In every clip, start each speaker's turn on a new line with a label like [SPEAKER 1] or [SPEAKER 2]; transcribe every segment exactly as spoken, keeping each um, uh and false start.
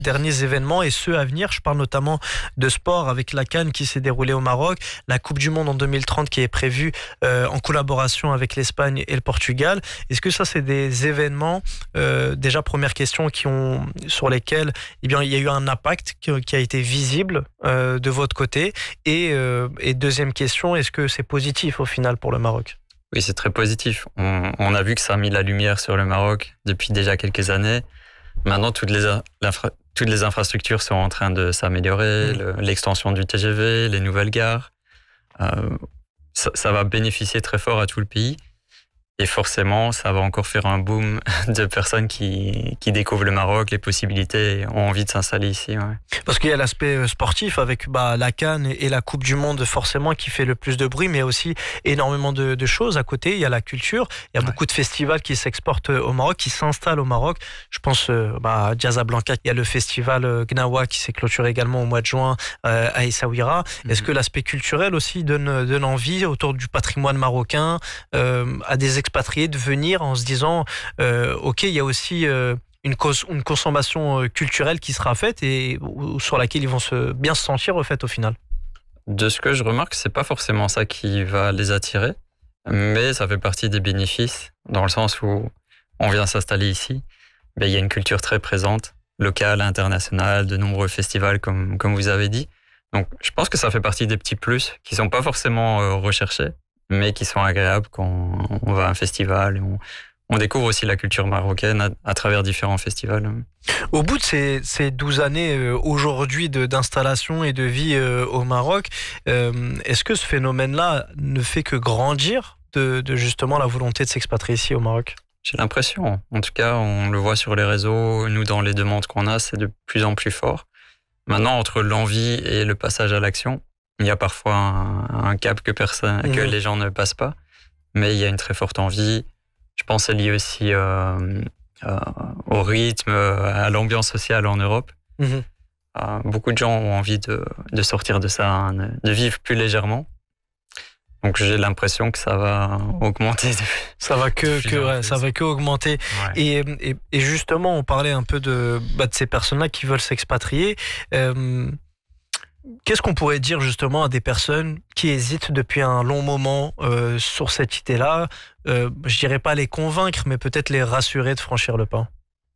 [SPEAKER 1] derniers événements et ceux à venir. Je parle notamment de sport avec la CAN qui s'est déroulée au Maroc, la Coupe du Monde en deux mille trente qui est prévue euh, en collaboration avec l'Espagne et le Portugal. Est-ce que ça, c'est des événements, euh, déjà première question, qui ont, sur lesquels eh bien, il y a eu un impact qui, qui a été visible euh, de votre côté et, euh, et deuxième question, est-ce que c'est positif au final pour le Maroc ?
[SPEAKER 2] Oui, c'est très positif. On, on a vu que ça a mis la lumière sur le Maroc depuis déjà quelques années. Maintenant, toutes les, toutes les infrastructures sont en train de s'améliorer, mmh. l'extension du T G V, les nouvelles gares. Euh, ça, ça va bénéficier très fort à tout le pays. Et forcément, ça va encore faire un boom de personnes qui, qui découvrent le Maroc, les possibilités et ont envie de s'installer ici. Ouais.
[SPEAKER 1] Parce qu'il y a l'aspect sportif avec bah, la CAN et la Coupe du Monde forcément qui fait le plus de bruit, mais aussi énormément de, de choses à côté. Il y a la culture, il y a ouais. beaucoup de festivals qui s'exportent au Maroc, qui s'installent au Maroc. Je pense bah, à Casablanca, il y a le festival Gnawa qui s'est clôturé également au mois de juin euh, à Essaouira. Mm-hmm. Est-ce que l'aspect culturel aussi donne, donne envie autour du patrimoine marocain euh, à des expatriés de venir en se disant euh, ok, il y a aussi euh, une, cons- une consommation culturelle qui sera faite et ou, sur laquelle ils vont se, bien se sentir au fait au final.
[SPEAKER 2] De ce que je remarque, c'est pas forcément ça qui va les attirer, mais ça fait partie des bénéfices dans le sens où on vient s'installer ici, ben, il y a une culture très présente, locale, internationale, de nombreux festivals comme, comme vous avez dit. Donc je pense que ça fait partie des petits plus qui sont pas forcément euh, recherchés, mais qui sont agréables quand on va à un festival. Et on, on découvre aussi la culture marocaine à, à travers différents festivals.
[SPEAKER 1] Au bout de ces, ces douze années euh, aujourd'hui de, d'installation et de vie euh, au Maroc, euh, est-ce que ce phénomène-là ne fait que grandir de, de justement la volonté de s'expatrier ici au Maroc ?
[SPEAKER 2] J'ai l'impression. En tout cas, on le voit sur les réseaux. Nous, dans les demandes qu'on a, c'est de plus en plus fort. Maintenant, entre l'envie et le passage à l'action, il y a parfois un, un cap que, personne, mmh. que les gens ne passent pas, mais il y a une très forte envie. Je pense que c'est lié aussi euh, euh, au rythme, à l'ambiance sociale en Europe. Mmh. Euh, beaucoup de gens ont envie de, de sortir de ça, hein, de vivre plus légèrement. Donc j'ai l'impression que ça va augmenter.
[SPEAKER 1] Ça va que, que ouais, ça va que augmenter. Ouais. Et, et, et justement, on parlait un peu de, bah, de ces personnes-là qui veulent s'expatrier. Euh, Qu'est-ce qu'on pourrait dire justement à des personnes qui hésitent depuis un long moment euh, sur cette idée-là euh, Je dirais pas les convaincre, mais peut-être les rassurer de franchir le pas.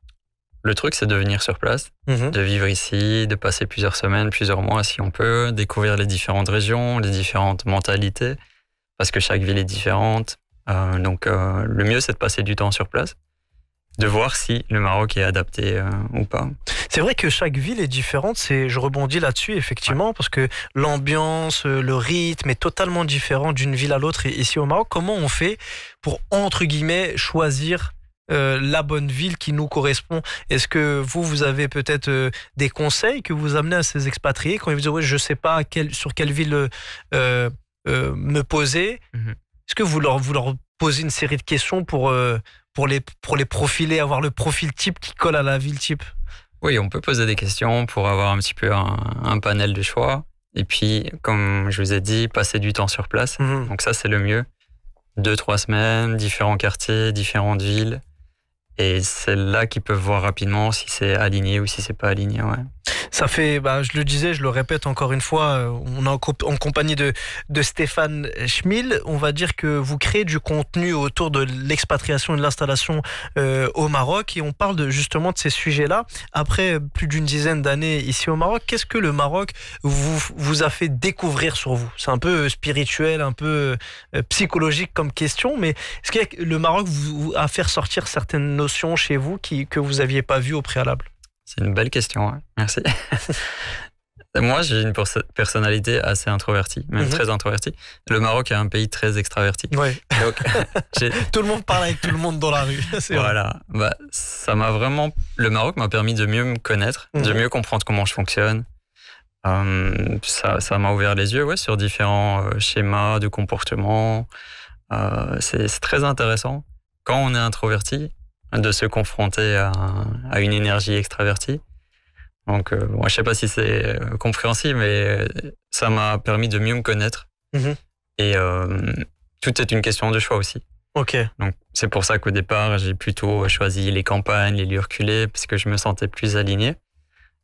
[SPEAKER 2] Le truc, c'est de venir sur place, mmh. de vivre ici, de passer plusieurs semaines, plusieurs mois si on peut, découvrir les différentes régions, les différentes mentalités, parce que chaque ville est différente. Euh, donc euh, le mieux, c'est de passer du temps sur place, de voir si le Maroc est adapté euh, ou pas.
[SPEAKER 1] C'est vrai que chaque ville est différente, c'est, je rebondis là-dessus effectivement, ouais. parce que l'ambiance, le rythme est totalement différent d'une ville à l'autre ici au Maroc. Comment on fait pour, entre guillemets, choisir euh, la bonne ville qui nous correspond ? Est-ce que vous, vous avez peut-être euh, des conseils que vous amenez à ces expatriés quand ils vous disent ouais, je ne sais pas quel, sur quelle ville euh, euh, me poser mm-hmm. Est-ce que vous leur, vous leur posez une série de questions pour... Euh, Pour les, pour les profiler, avoir le profil type qui colle à la ville type ?
[SPEAKER 2] Oui, on peut poser des questions pour avoir un petit peu un, un panel de choix. Et puis, comme je vous ai dit, passer du temps sur place. Mmh. Donc ça, c'est le mieux. Deux, trois semaines, différents quartiers, différentes villes. Et c'est là qu'ils peuvent voir rapidement si c'est aligné ou si c'est pas aligné. Ouais.
[SPEAKER 1] Ça fait, bah, je le disais, je le répète encore une fois, on est en, comp- en compagnie de, de Stéphane Schmil. On va dire que vous créez du contenu autour de l'expatriation et de l'installation euh, au Maroc et on parle de, justement de ces sujets-là. Après plus d'une dizaine d'années ici au Maroc, qu'est-ce que le Maroc vous, vous a fait découvrir sur vous ? C'est un peu spirituel, un peu euh, psychologique comme question, mais est-ce que le Maroc vous a fait ressortir certaines notions chez vous qui, que vous n'aviez pas vues au préalable ?
[SPEAKER 2] C'est une belle question, hein. Merci. Moi, j'ai une personnalité assez introvertie, même mm-hmm. très introvertie. Le Maroc est un pays très extraverti.
[SPEAKER 1] Ouais.
[SPEAKER 2] Donc, j'ai...
[SPEAKER 1] tout le monde parle avec tout le monde dans la rue. C'est
[SPEAKER 2] voilà. Bah, ça m'a vraiment... Le Maroc m'a permis de mieux me connaître, mm-hmm. de mieux comprendre comment je fonctionne. Euh, ça, ça m'a ouvert les yeux ouais, sur différents euh, schémas de comportement. Euh, c'est, c'est très intéressant. Quand on est introverti, de se confronter à, à une énergie extravertie. Donc, euh, bon, je ne sais pas si c'est euh, compréhensible, mais ça m'a permis de mieux me connaître. Mmh. Et euh, tout est une question de choix aussi.
[SPEAKER 1] Ok.
[SPEAKER 2] Donc, c'est pour ça qu'au départ, j'ai plutôt choisi les campagnes, les lieux reculés, parce que je me sentais plus aligné.